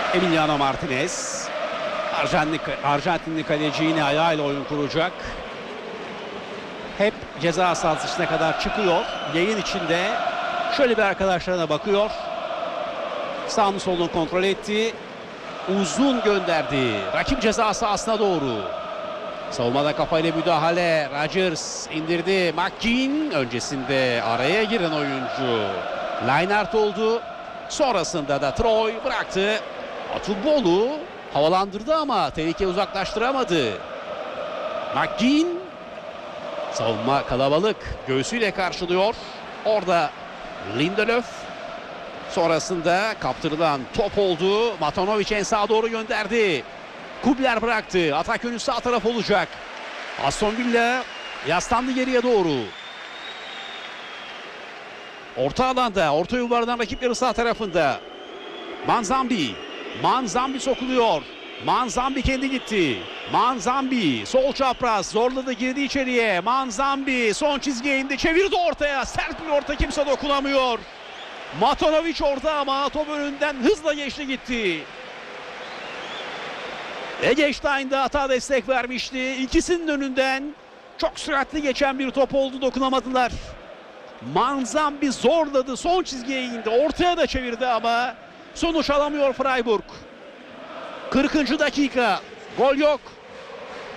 Emiliano Martinez. Arjantinli kaleci yine ayağıyla oyun kuracak. Hep ceza sahası içine kadar çıkıyor. Yayın içinde şöyle bir arkadaşlarına bakıyor. Sağını solunu kontrol etti. Uzun gönderdi. Rakip ceza sahasına doğru. Savunmada kafayla müdahale. Rodgers indirdi. McGinn öncesinde araya giren oyuncu Leinart oldu. Sonrasında da Troy bıraktı. Atubolu havalandırdı ama tehlike uzaklaştıramadı. McGinn, savunma kalabalık, göğsüyle karşılıyor. Orada Lindelöf. Sonrasında kaptırılan top oldu. Matanovic en sağa doğru gönderdi. Kubler bıraktı. Atak yönü sağ taraf olacak. Aston Villa yaslandı geriye doğru. Orta alanda, orta yuvardan rakipleri sağ tarafında. Manzambi sokuluyor. Manzambi kendi gitti. Manzambi sol çapraz zorladı, girdi içeriye. Manzambi son çizgiye indi, çevirdi ortaya. Sert bir orta, kimse dokunamıyor. Matanovic orada ama top önünden hızla geçti gitti. Eggestein de hata destek vermişti. İkisinin önünden çok süratli geçen bir top oldu, dokunamadılar. Manzambi zorladı, son çizgiye indi, ortaya da çevirdi ama sonuç alamıyor Freiburg. 40. dakika, gol yok.